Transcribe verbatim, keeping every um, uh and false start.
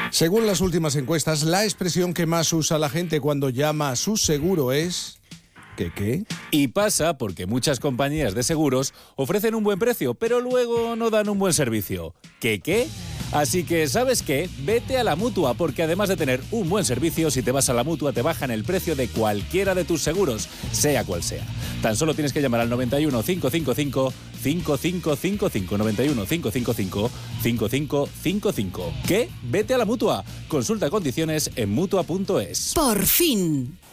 Según las últimas encuestas, la expresión que más usa la gente cuando llama a su seguro es... ¿Qué qué? Y pasa porque muchas compañías de seguros ofrecen un buen precio, pero luego no dan un buen servicio. ¿Qué qué? Así que, ¿sabes qué? Vete a la Mutua, porque además de tener un buen servicio, si te vas a la Mutua te bajan el precio de cualquiera de tus seguros, sea cual sea. Tan solo tienes que llamar al noventa y uno, cinco cinco cinco, cinco cinco cinco cinco, noventa y uno, cinco cinco cinco, cinco cinco cinco cinco. ¿Qué? Vete a la Mutua. Consulta condiciones en mutua punto es. Por fin.